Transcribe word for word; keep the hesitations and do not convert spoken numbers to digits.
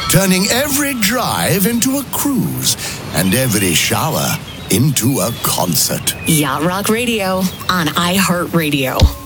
turning every drive into a cruise and every shower into a concert. Yacht Rock Radio on iHeartRadio.